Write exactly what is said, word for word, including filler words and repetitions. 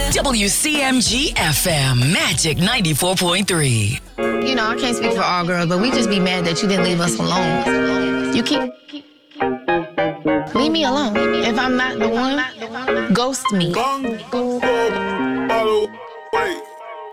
W C M G F M, Magic ninety-four point three. You know, I can't speak for all girls, but we just be mad that you didn't leave us alone. You keep... Leave me alone. If I'm not the one, ghost me. Wait.